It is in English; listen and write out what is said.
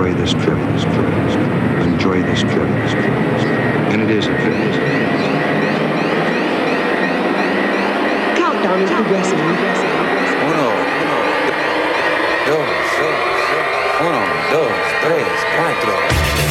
enjoy this trip, enjoy this trip. And it is a trip. Countdown is progressing. Uno, dos, tres, cuatro.